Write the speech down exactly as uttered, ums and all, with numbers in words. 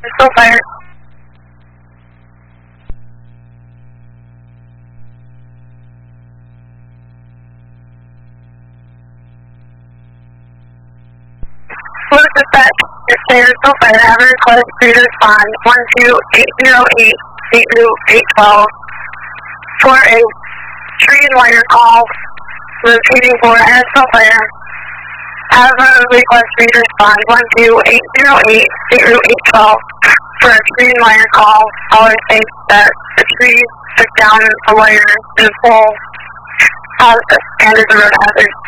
Still fire. Blue dispatch, your stairs, still fire. Have a request for you to respond. one two eight zero eight eight two eight one two for a tree and wire call. Repeating for and still fire. Have a request for you to respond. one two eight zero eight eight two eight one two for a tree and wire call. Caller states that the tree took down a wire in full uh, and is a road hazard.